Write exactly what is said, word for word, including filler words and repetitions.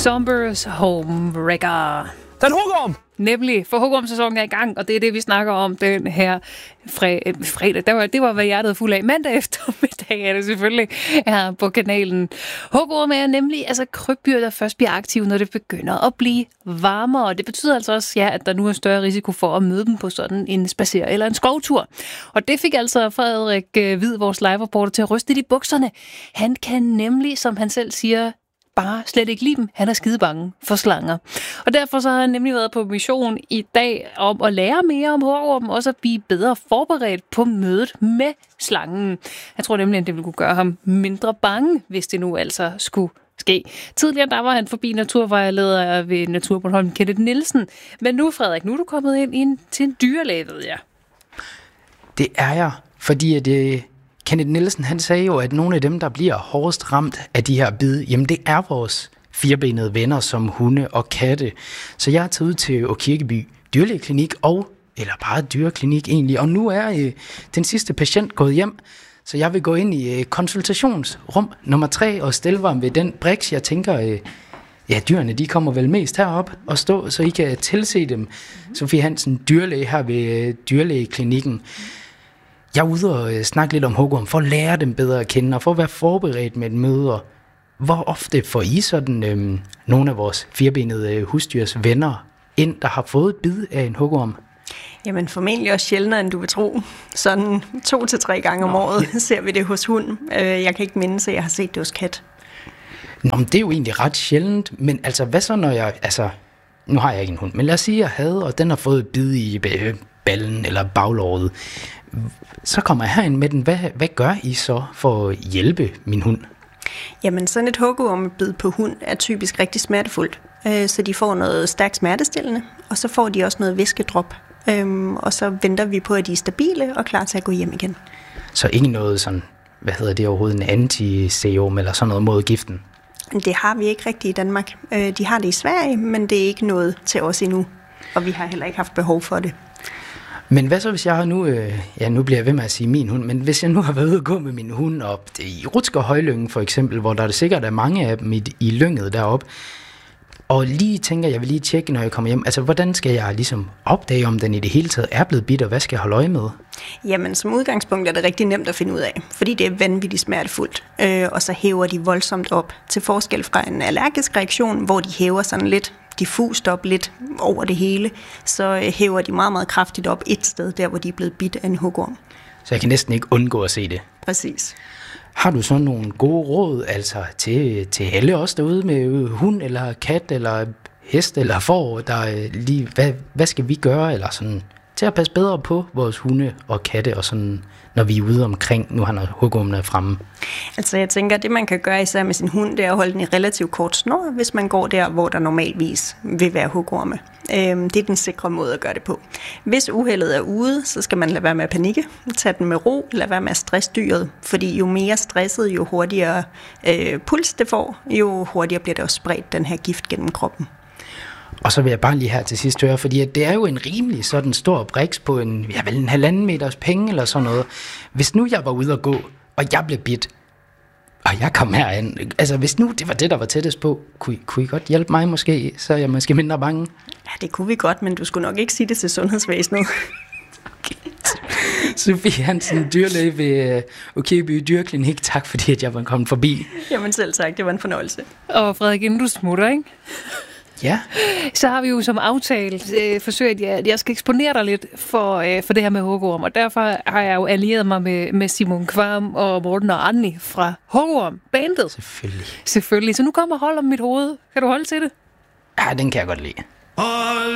Sombers Homewrecker. Den hugorm! Nemlig, for hugorm-sæsonen er i gang, og det er det, vi snakker om den her fre- fredag. Det var, det var, hvad hjertet er fuld af. Mandag eftermiddag er det selvfølgelig her på kanalen. Hugorm er nemlig altså krybdyr, der først bliver aktive, når det begynder at blive varmere. Det betyder altså også, ja, at der nu er større risiko for at møde dem på sådan en spacer- eller en skovtur. Og det fik altså Frederik Hvid, vores live-reporter, til at ryste lidt i bukserne. Han kan nemlig, som han selv siger, bare slet ikke lide dem. Han er skide bange for slanger. Og derfor så har han nemlig været på mission i dag om at lære mere om hugormen, og så blive bedre forberedt på mødet med slangen. Jeg tror nemlig, at det ville kunne gøre ham mindre bange, hvis det nu altså skulle ske. Tidligere der var han forbi naturvejleder ved Naturbornholm, Kenneth Nielsen. Men nu, Frederik, nu er du kommet ind, ind til en dyrlæge, ved jeg. Det er jeg, fordi at det Kenneth Nielsen, han sagde jo, at nogle af dem, der bliver hårdest ramt af de her bid, jamen det er vores firbenede venner som hunde og katte. Så jeg er taget ud til Åkirkeby dyrlægeklinik og, eller bare dyreklinik egentlig, og nu er øh, den sidste patient gået hjem, så jeg vil gå ind i øh, konsultationsrum nummer tre og stille mig ved den briks, jeg tænker, øh, ja, dyrene de kommer vel mest herop og stå, så I kan tilse dem. Sofie Hansen, dyrlæge her ved øh, dyrlægeklinikken. Jeg er ude og snakke lidt om hugorm, for at lære dem bedre at kende, og for at være forberedt med et møde. Hvor ofte får I sådan øhm, nogle af vores firbenede øh, husdyrs venner ind, der har fået bid af en hugorm? Jamen formentlig også sjældnere, end du vil tro. Sådan to til tre gange om Nå. året ser vi det hos hund. Jeg kan ikke mindes, at jeg har set det hos kat. Nå, men det er jo egentlig ret sjældent, men altså hvad så når jeg, altså nu har jeg ikke en hund, men lad os sige, at jeg havde, og den har fået bid i ballen eller baglåret. Så kommer jeg herind med den. Hvad, hvad gør I så for at hjælpe min hund? Jamen sådan et hugormbid på hund er typisk rigtig smertefuldt. Så de får noget stærkt smertestillende, og så får de også noget væskedrop. Og så venter vi på, at de er stabile og klar til at gå hjem igen. Så ikke noget sådan, hvad hedder det overhovedet, en antiserum eller sådan noget mod giften? Det har vi ikke rigtigt i Danmark. De har det i Sverige, men det er ikke noget til os endnu. Og vi har heller ikke haft behov for det. Men hvad så, hvis jeg har nu, øh, ja nu bliver jeg ved med at sige min hund, men hvis jeg nu har været ude og gå med min hund op i Rutsker Højlyngen for eksempel, hvor der er sikkert er mange af dem i, i lynget deroppe, og lige tænker, jeg vil lige tjekke, når jeg kommer hjem, altså hvordan skal jeg ligesom opdage, om den i det hele taget er blevet bidt, og hvad skal jeg holde øje med? Jamen som udgangspunkt er det rigtig nemt at finde ud af, fordi det er vanvittigt smertefuldt, øh, og så hæver de voldsomt op, til forskel fra en allergisk reaktion, hvor de hæver sådan lidt diffust op lidt over det hele, så hæver de meget, meget kraftigt op et sted, der hvor de er blevet bidt af en hugorm. Så jeg kan næsten ikke undgå at se det? Præcis. Har du så nogle gode råd altså til, til alle os derude med hund eller kat eller hest eller får, der lige, hvad, hvad skal vi gøre eller sådan, til at passe bedre på vores hunde og katte og sådan, når vi er ude omkring, nu har hugormene fremme? Altså jeg tænker, at det man kan gøre især med sin hund, det er at holde den i relativt kort snor, hvis man går der, hvor der normalvis vil være hugorme. Øhm, det er den sikre måde at gøre det på. Hvis uheldet er ude, så skal man lade være med at panikke, tage den med ro, lade være med at stresse dyret, fordi jo mere stresset, jo hurtigere øh, puls det får, jo hurtigere bliver det også spredt den her gift gennem kroppen. Og så vil jeg bare lige her til sidst høre, fordi det er jo en rimelig sådan stor briks på en, ja, vel en halvanden meters penge eller sådan noget. Hvis nu jeg var ude at gå, og jeg blev bidt, og jeg kom herind, altså hvis nu det var det, der var tættest på, kunne I, kunne I godt hjælpe mig måske, så er jeg måske mindre bange? Ja, det kunne vi godt, men du skulle nok ikke sige det til sundhedsvæsenet. Sofie Hansen, dyrlæge ved Åkirkeby Dyrklinik. Tak fordi at jeg var kommet forbi. Jamen selv tak, det var en fornøjelse. Og Frederik, inden du smutter, ikke? Ja. Så har vi jo som aftalt øh, forsøgt, at jeg skal eksponere dig lidt for, øh, for det her med hugorm, og derfor har jeg jo allieret mig med, med Simon Kvam og Morten og Anni fra Hugorm-bandet. Selvfølgelig. Selvfølgelig. Så nu kommer hold om mit hoved. Kan du holde til det? Ja, den kan jeg godt lide.